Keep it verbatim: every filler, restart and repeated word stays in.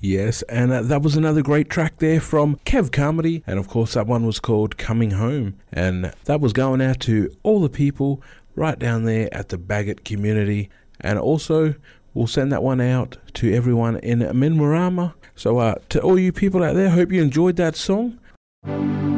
Yes, and uh, that was another great track there from Kev Carmody, and of course that one was called Coming Home, and that was going out to all the people right down there at the Bagot community, and also we'll send that one out to everyone in Minwarama. So uh, to all you people out there, hope you enjoyed that song.